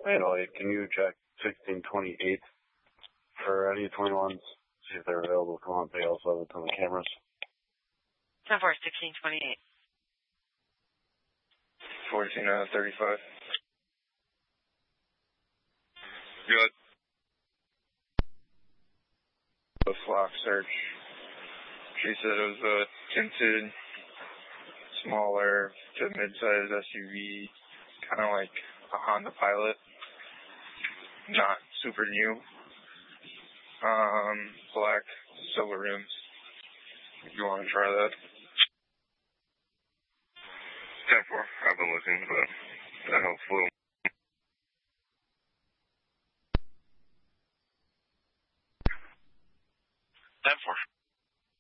808, can you check 1628 for any 21s? See if they're available. Come on, they also have a ton of cameras. 10-4, 1628. 1435. Good. A flock search. She said it was a tinted, smaller to mid-sized SUV, kind of like a Honda Pilot. Not super new. Black, silver rims. If you want to try that. 10-4. I've been looking, but that helps a little. 10-4.